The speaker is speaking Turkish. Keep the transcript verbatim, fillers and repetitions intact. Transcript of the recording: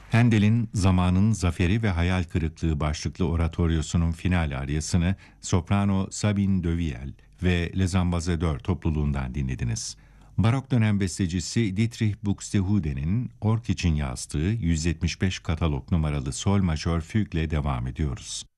Handel'in Zamanın Zaferi ve Hayal Kırıklığı başlıklı oratoryosunun final aryasını soprano Sabine Devielle ve Les Ambassadeurs topluluğundan dinlediniz. Barok dönem bestecisi Dietrich Buxtehude'nin org için yazdığı yüz yetmiş beş katalog numaralı sol majör fügle devam ediyoruz.